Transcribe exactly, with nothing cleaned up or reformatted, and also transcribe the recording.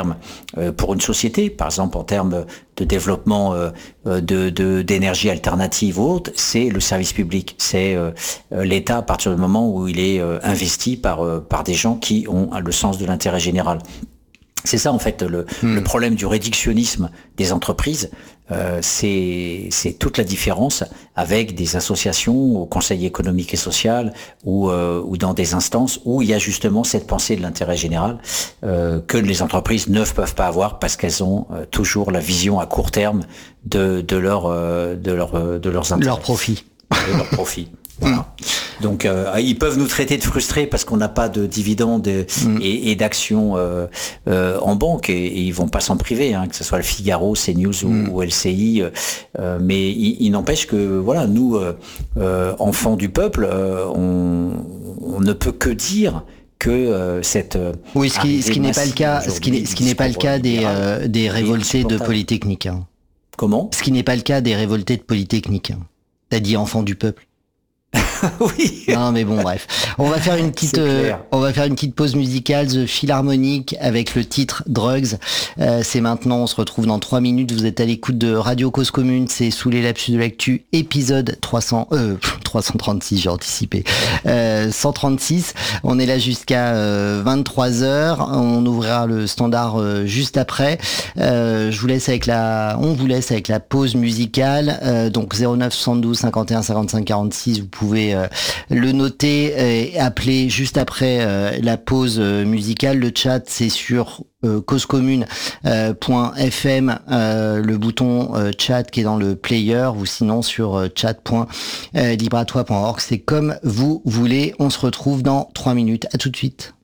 euh, pour une société, par exemple en termes de développement euh, de, de, d'énergie alternative ou autre, c'est le service public. C'est euh, l'État à partir du moment où il est euh, investi par, euh, par des gens qui ont le sens de l'intérêt général. C'est ça en fait le, mmh. le problème du réductionnisme des entreprises, euh, c'est, c'est toute la différence avec des associations au Conseil économique et social ou, euh, ou dans des instances où il y a justement cette pensée de l'intérêt général euh, que les entreprises ne peuvent pas avoir parce qu'elles ont euh, toujours la vision à court terme de, de, leur, euh, de, leur, euh, de leurs intérêts. Leur profit. De leur profit. Voilà. Donc euh, ils peuvent nous traiter de frustrés parce qu'on n'a pas de dividendes mmh. et, et d'actions euh, euh, en banque et, et ils vont pas s'en priver, hein, que ce soit le Figaro, CNews mmh. ou, ou L C I. Euh, mais il, il n'empêche que voilà, nous euh, euh, enfants du peuple, euh, on, on ne peut que dire que euh, cette oui, ce qui, ce qui n'est pas le cas, ce qui, ce qui n'est pas le cas des euh, des révoltés de Polytechnique. Hein. Comment ? Ce qui n'est pas le cas des révoltés de Polytechnique. Hein. T'as dit enfants du peuple. Oui. Non mais bon bref, on va faire une petite, euh, on va faire une petite pause musicale, The Philharmonic avec le titre Drugs. Euh, c'est maintenant, on se retrouve dans trois minutes. Vous êtes à l'écoute de Radio Cause Commune, c'est Sous les lapsus de l'actu, épisode trois cents, euh, trois cent trente-six, j'ai anticipé, euh, cent trente-six. On est là jusqu'à euh, vingt-trois heures. On ouvrira le standard euh, juste après. Euh, je vous laisse avec la, on vous laisse avec la pause musicale. Euh, donc zéro neuf soixante-douze cinquante et un cinquante-cinq quarante-six. Vous pouvez euh, le noter et appeler juste après euh, la pause euh, musicale. Le chat, c'est sur euh, causecommune point f m, euh, le bouton euh, chat qui est dans le player, ou sinon sur euh, chat point libre à toi point org. C'est comme vous voulez. On se retrouve dans trois minutes. À tout de suite.